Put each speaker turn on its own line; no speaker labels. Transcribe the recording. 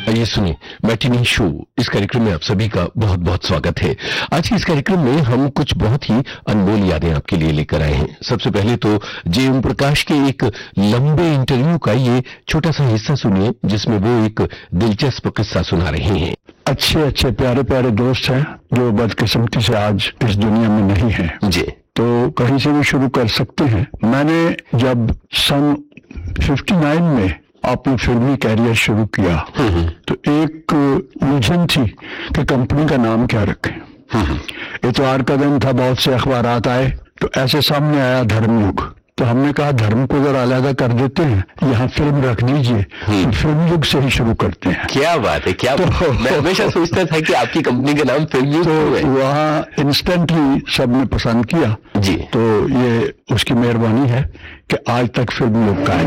आइए सुनिए matinee show. इस कार्यक्रम में आप सभी का बहुत बहुत स्वागत है। आज के इस कार्यक्रम में हम कुछ बहुत ही अनमोल यादें आपके लिए लेकर आए हैं। सबसे पहले तो जे ओम प्रकाश के एक लंबे इंटरव्यू का ये छोटा सा हिस्सा सुनिए, जिसमें वो एक दिलचस्प किस्सा सुना रहे हैं।
अच्छे अच्छे प्यारे प्यारे दोस्त हैं जो बदकिस्मती से आज इस दुनिया में नहीं है
जी,
तो कहीं से भी शुरू कर सकते हैं। मैंने जब सन 59 में अपनी फिल्मी कैरियर शुरू किया तो एक उलझन थी कि कंपनी का नाम क्या रखें। इतवार का दिन था, बहुत से अखबारात आए तो ऐसे सामने आया धर्मयुग। तो हमने कहा धर्म को जरा अलग कर देते हैं, यहाँ फिल्म रख दीजिए, तो फिल्म युग से ही शुरू करते हैं।
क्या बात है, क्या तो मैं हमेशा सोचता था कि आपकी कंपनी का नाम फिल्म युग है।
वहाँ इंस्टेंटली सबने पसंद किया
जी,
तो ये उसकी मेहरबानी है कि आज तक फिल्म युग का है।